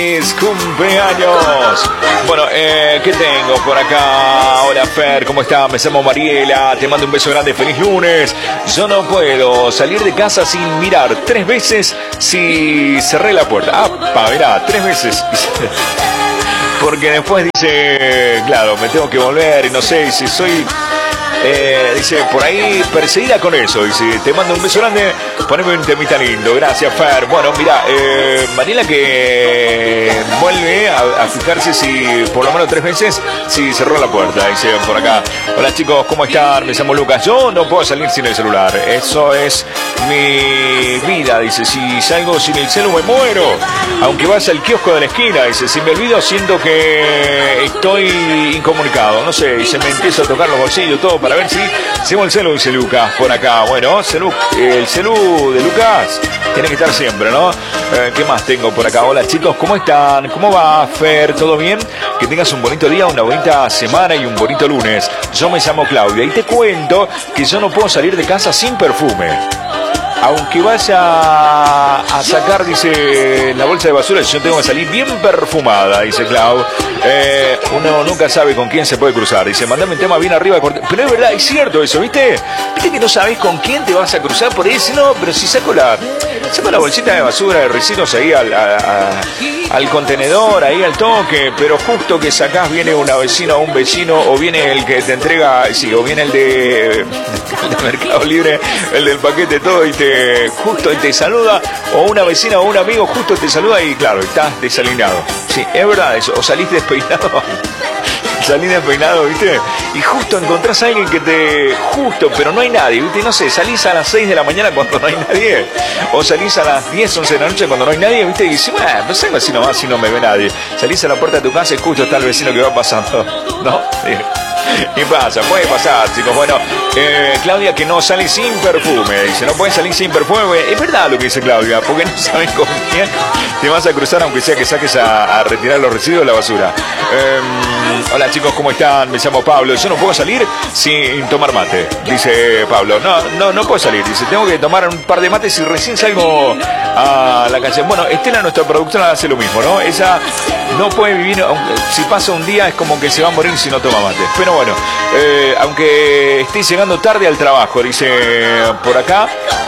cumpleaños. Bueno, ¿qué tengo por acá? Hola Fer, ¿cómo estás? Me llamo Mariela, te mando un beso grande, feliz lunes. Yo no puedo salir de casa sin mirar 3 veces si cerré la puerta. Mirá, 3 veces. Porque después dice, claro, me tengo que volver y no sé si soy... dice, por ahí perseguida con eso. Dice, te mando un beso grande, poneme un temita lindo. Gracias, Fer. Bueno, mira, Mariela que vuelve a fijarse si por lo menos 3 veces si cerró la puerta. Dice por acá, hola chicos, ¿cómo están? Me llamo Lucas. Yo no puedo salir sin el celular. Eso es mi vida. Dice, si salgo sin el celular me muero. Aunque vaya al kiosco de la esquina. Dice, si me olvido siento que estoy incomunicado. No sé, dice, me empiezo a tocar los bolsillos, todo para ver si hacemos el celu, dice Lucas por acá. Bueno, el celu de Lucas tiene que estar siempre, ¿no? ¿Qué más tengo por acá? Hola chicos, ¿cómo están? ¿Cómo va, Fer? ¿Todo bien? Que tengas un bonito día, una bonita semana y un bonito lunes. Yo me llamo Claudia y te cuento que yo no puedo salir de casa sin perfume. Aunque vaya a sacar, dice, la bolsa de basura, yo tengo que salir bien perfumada, dice Clau. Uno nunca sabe con quién se puede cruzar. Dice, mandame un tema bien arriba. Pero es verdad, es cierto eso, ¿viste? ¿Viste que no sabés con quién te vas a cruzar? Por ahí dice, no, pero si saco la bolsita de basura, de residuos ahí al contenedor, ahí al toque, pero justo que sacás viene una vecina o un vecino, o viene el que te entrega, sí, o viene el de Mercado Libre, el del paquete, todo, y justo te saluda, o una vecina o un amigo justo te saluda y claro, estás desalineado. Sí, es verdad eso, o salís despeinado. Salís despeinado, ¿viste? Y justo encontrás a alguien justo, pero no hay nadie, ¿viste? No sé, salís a las 6 de la mañana cuando no hay nadie, o salís a las 10, 11 de la noche cuando no hay nadie, ¿viste? Y dices, bueno, no salgo así nomás si no me ve nadie. Salís a la puerta de tu casa y justo está el vecino que va pasando, ¿no? Y pasa, puede pasar, chicos. Bueno, Claudia que no sale sin perfume, dice, no puedes salir sin perfume. Es verdad lo que dice Claudia, porque no sabes con quién te vas a cruzar, aunque sea que saques a retirar los residuos de la basura. Hola chicos, ¿cómo están? Me llamo Pablo. Yo no puedo salir sin tomar mate, dice Pablo. No puedo salir, dice, tengo que tomar un par de mates y recién salgo a la calle. Bueno, Estela, nuestra productora, hace lo mismo, ¿no? Ella no puede vivir, si pasa un día es como que se va a morir si no toma mate. Pero bueno, aunque esté llegando tarde al trabajo, dice por acá,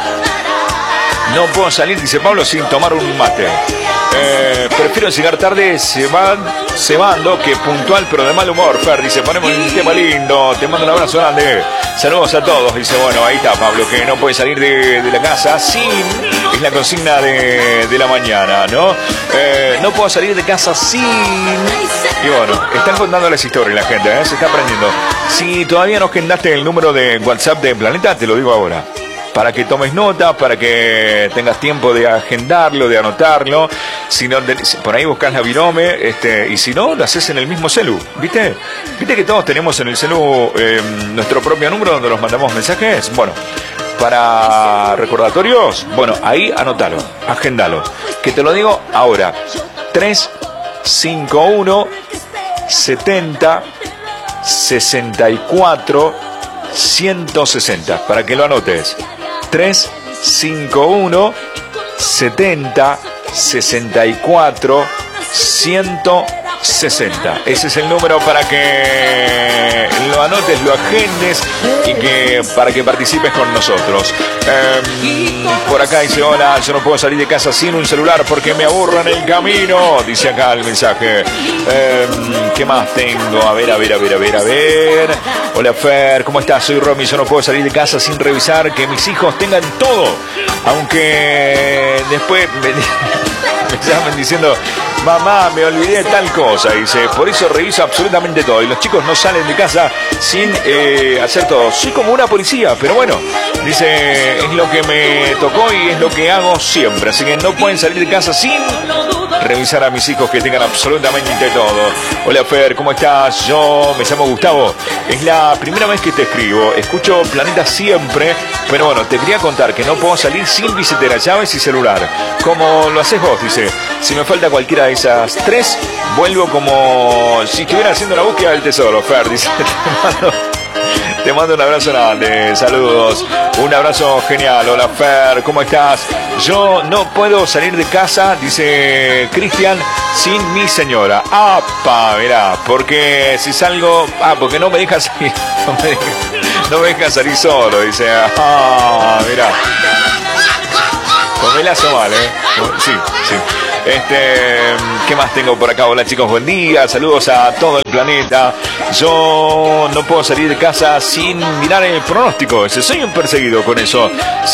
no puedo salir, dice Pablo, sin tomar un mate. Prefiero llegar tarde cebando que puntual, pero de mal humor. Fer dice, ponemos un tema lindo, te mando un abrazo grande, saludos a todos. Dice, bueno, ahí está Pablo, que no puede salir de la casa sin, es la consigna de la mañana, ¿no? No puedo salir de casa sin... Y bueno, están contando las historias la gente, se está aprendiendo. Si todavía no agendaste el número de WhatsApp de Planeta, te lo digo ahora, para que tomes nota, para que tengas tiempo de agendarlo, de anotarlo. Si no, por ahí buscas la Virome, y si no, lo haces en el mismo celu, ¿viste? ¿Viste que todos tenemos en el celu nuestro propio número donde nos mandamos mensajes? Bueno, para recordatorios, bueno, ahí anótalo, agendalo. Que te lo digo ahora, 351 70 64 160, para que lo anotes. 351 70 64 160. Ese es el número para que lo anotes, lo agendes y para que participes con nosotros. Por acá dice, hola, yo no puedo salir de casa sin un celular porque me aburro en el camino, dice acá el mensaje. ¿Qué más tengo? A ver. Hola Fer, ¿cómo estás? Soy Romy, yo no puedo salir de casa sin revisar que mis hijos tengan todo, aunque después me llaman diciendo, mamá, me olvidé de tal cosa, dice, por eso reviso absolutamente todo. Y los chicos no salen de casa sin hacer todo. Soy como una policía, pero bueno, dice, es lo que me tocó y es lo que hago siempre. Así que no pueden salir de casa sin revisar a mis hijos que tengan absolutamente todo. Hola Fer, ¿cómo estás? Yo me llamo Gustavo. Es la primera vez que te escribo. Escucho Planeta siempre, pero bueno, te quería contar que no puedo salir sin billetera, llaves y celular. Como lo haces vos, dice. Si me falta cualquiera de esas 3, vuelvo como si estuviera haciendo la búsqueda del tesoro. Fer, dice, Te mando un abrazo grande, saludos. Un abrazo genial. Hola Fer, ¿cómo estás? Yo no puedo salir de casa, dice Cristian, sin mi señora. ¡Apa! Mirá, porque si salgo... porque no me deja salir. No me deja salir solo, dice. Mirá. Comelazo mal, Sí, sí. ¿Qué más tengo por acá? Hola chicos, buen día, saludos a todo el planeta. Yo no puedo salir de casa sin mirar el pronóstico. Soy un perseguido con eso.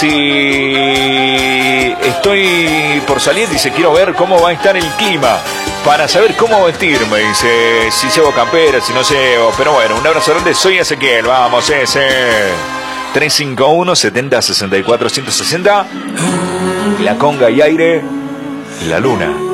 Si estoy por salir, dice, quiero ver cómo va a estar el clima para saber cómo vestirme. Dice, si llevo campera, si no llevo. Pero bueno, un abrazo grande, soy Ezequiel. Vamos, ese 351 70 64 160. La conga y aire. La luna.